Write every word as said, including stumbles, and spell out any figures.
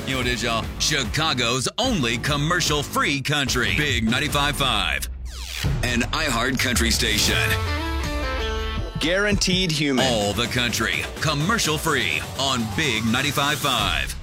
You know what it is, y'all? Chicago's only commercial-free country. Big ninety-five point five. An iHeart country station. Guaranteed human. All the country. Commercial-free on Big ninety-five point five.